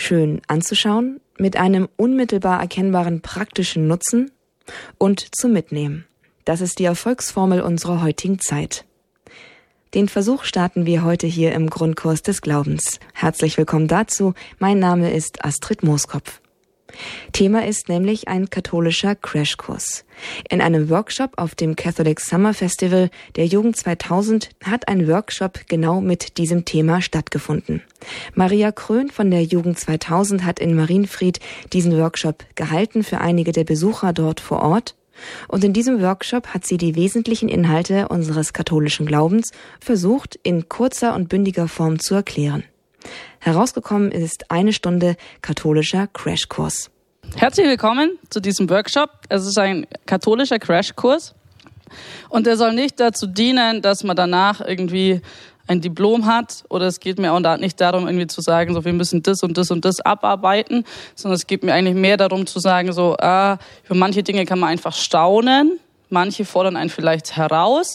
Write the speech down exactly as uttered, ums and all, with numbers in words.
schön anzuschauen, mit einem unmittelbar erkennbaren praktischen Nutzen und zum Mitnehmen. Das ist die Erfolgsformel unserer heutigen Zeit. Den Versuch starten wir heute hier im Grundkurs des Glaubens. Herzlich willkommen dazu. Mein Name ist Astrid Mooskopf. Thema ist nämlich ein katholischer Crashkurs. In einem Workshop auf dem Catholic Summer Festival der Jugend zweitausend hat ein Workshop genau mit diesem Thema stattgefunden. Maria Krön von der Jugend zweitausend hat in Marienfried diesen Workshop gehalten für einige der Besucher dort vor Ort. Und in diesem Workshop hat sie die wesentlichen Inhalte unseres katholischen Glaubens versucht, in kurzer und bündiger Form zu erklären. Herausgekommen ist eine Stunde katholischer Crashkurs. Herzlich willkommen zu diesem Workshop. Es ist ein katholischer Crashkurs und der soll nicht dazu dienen, dass man danach irgendwie ein Diplom hat, oder es geht mir auch nicht darum, irgendwie zu sagen, so wir müssen das und das und das abarbeiten, sondern es geht mir eigentlich mehr darum zu sagen, so ah, über manche Dinge kann man einfach staunen, manche fordern einen vielleicht heraus